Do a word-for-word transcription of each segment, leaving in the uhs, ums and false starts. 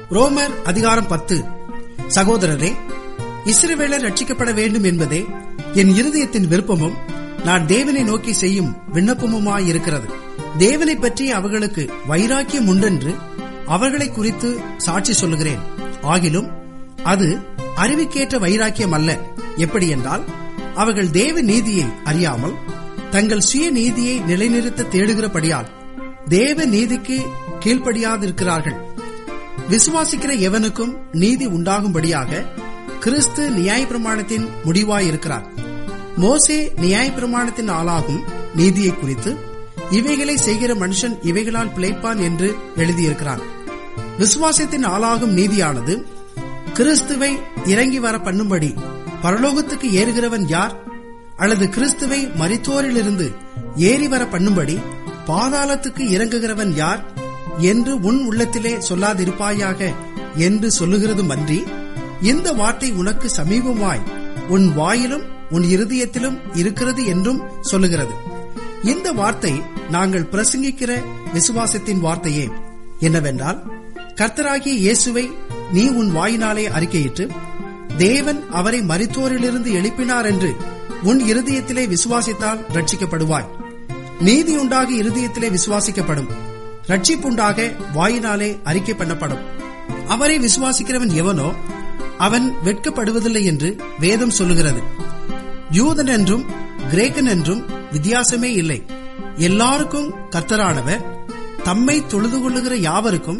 ரோமர் அதிகாரம் பத்து. சகோதரரே, இஸ்ரவேலர் ரட்சிக்கப்பட வேண்டும் என்பதே என் இருதயத்தின் விருப்பமும் நான் தேவனை நோக்கி செய்யும் விண்ணப்பமுமாயிருக்கிறது. தேவனை பற்றி அவர்களுக்கு வைராக்கியம் உண்டென்று அவர்களை குறித்து சாட்சி சொல்லுகிறேன். ஆகிலும் அது அறிவுக்கேற்ற வைராக்கியம் அல்ல. எப்படி என்றால், அவர்கள் தேவ நீதியை அறியாமல் தங்கள் சுய நீதியை நிலைநிறுத்த தேடுகிறபடியால் தேவ நீதிக்கு கீழ்ப்படியாதிருக்கிறார்கள். விசுவாசிக்கிற எவனுக்கும் நீதி உண்டாகும்படியாக கிறிஸ்து நியாயப்பிரமாணத்தின் முடிவாயிருக்கிறார். மோசே நியாயப்பிரமாணத்தின் ஆளாகும் நீதியை குறித்து இவைகளை செய்கிற மனுஷன் இவைகளால் பிழைப்பான் என்று எழுதியிருக்கிறான். விசுவாசத்தின் ஆளாகும் நீதியானது கிறிஸ்துவை இறங்கி வர பண்ணும்படி பரலோகத்துக்கு ஏறுகிறவன் யார்? அல்லது கிறிஸ்துவை மரித்தோரிலிருந்து ஏறி வர பண்ணும்படி பாதாளத்துக்கு இறங்குகிறவன் யார் என்று உன் உள்ளத்திலே சொல்லாதிருப்பாயாக என்று சொல்லுகிறதும் அன்றி, இந்த வார்த்தை உனக்கு சமீபமாய் உன் வாயிலும் உன் இருதயத்திலும் இருக்கிறது என்றும் சொல்லுகிறது. இந்த வார்த்தை நாங்கள் பிரசங்கிக்கிற விசுவாசத்தின் வார்த்தையே. என்னவென்றால், கர்த்தராகிய இயேசுவை நீ உன் வாயினாலே அறிக்கையிட்டு தேவன் அவரை மரித்தோரிலிருந்து எழுப்பினார் என்று உன் இருதயத்திலே விசுவாசித்தால் ரட்சிக்கப்படுவாய். நீதியுண்டாக இருதயத்திலே விசுவாசிக்கப்படும், ரட்சிப்புண்டாக வாயினாலே அறிக்கை பண்ணப்படும். அவரை விசுவாசிக்கிறவன் எவனோ அவன் வெட்கப்படுவதில்லை என்று வேதம் சொல்லுகிறது. யூதன் என்றும் கிரேக்கன் என்றும் வித்தியாசமே இல்லை. எல்லாருக்கும் கர்த்தரானவர் தம்மை தொழுது கொள்ளுகிற யாவருக்கும்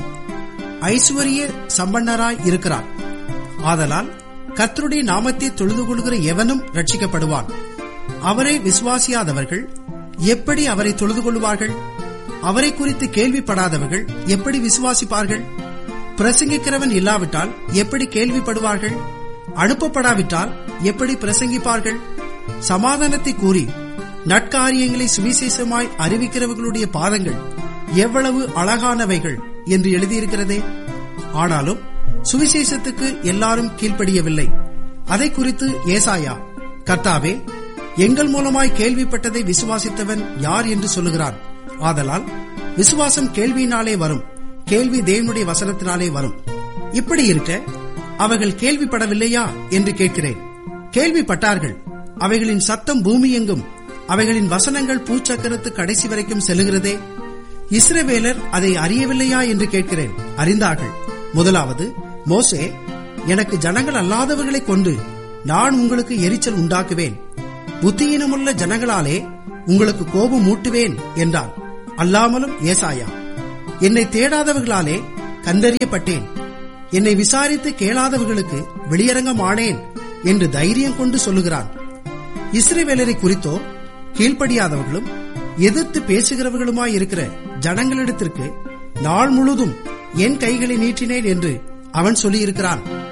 ஐஸ்வரிய சம்பன்னராய் இருக்கிறார். ஆதலால் கர்த்தருடைய நாமத்தை தொழுது கொள்ளுகிற எவனும் ரட்சிக்கப்படுவான். அவரை விசுவாசியாதவர்கள் எப்படி அவரை தொழுது கொள்வார்கள்? அவரை குறித்து கேள்விப்படாதவர்கள் எப்படி விசுவாசிப்பார்கள்? பிரசங்கிக்கிறவன் இல்லாவிட்டால் எப்படி கேள்விப்படுவார்கள்? அனுப்பப்படாவிட்டால் எப்படி பிரசங்கிப்பார்கள்? சமாதானத்தை கூறி நற்காரியங்களை சுவிசேஷமாய் அறிவிக்கிறவர்களுடைய பாதங்கள் எவ்வளவு அழகானவைகள் என்று எழுதியிருக்கிறதே. ஆனாலும் சுவிசேஷத்துக்கு எல்லாரும் கீழ்ப்படியவில்லை. அதை குறித்து ஏசாயா, கர்த்தாவே, எங்கள் மூலமாய் கேள்விப்பட்டதை விசுவாசித்தவன் யார் என்று சொல்லுகிறான். ஆதலால் விசுவாசம் கேள்வியினாலே வரும், கேள்வி தேவனுடைய வசனத்தினாலே வரும். இப்படி இருக்க அவர்கள் கேள்விப்படவில்லையா என்று கேட்கிறேன். கேள்விப்பட்டார்கள். அவைகளின் சத்தம் பூமி எங்கும், அவைகளின் வசனங்கள் பூச்சக்கரத்து கடைசி வரைக்கும் செல்லுகிறதே. இஸ்ரவேலர் அதை அறியவில்லையா என்று கேட்கிறேன். அறிந்தார்கள். முதலாவது, மோசே, எனக்கு ஜனங்கள் அல்லாதவர்களை கொண்டு நான் உங்களுக்கு எரிச்சல் உண்டாக்குவேன், புத்தியினமுள்ள ஜனங்களாலே உங்களுக்கு கோபம் மூட்டுவேன் என்றார். அல்லாமலும் ஏசாயா, என்னை தேடாதவர்களாலே கண்டறியப்பட்டேன், என்னை விசாரித்து கேளாதவர்களுக்கு வெளியரங்கமானேன் என்று தைரியம் கொண்டு சொல்லுகிறான். இஸ்ரவேலரை குறித்தோ கீழ்ப்படியாதவர்களும் எதிர்த்து பேசுகிறவர்களுமாயிருக்கிற ஜனங்களிடத்திற்கு நாள் முழுதும் என் கைகளை நீட்டினேன் என்று அவன் சொல்லியிருக்கிறான்.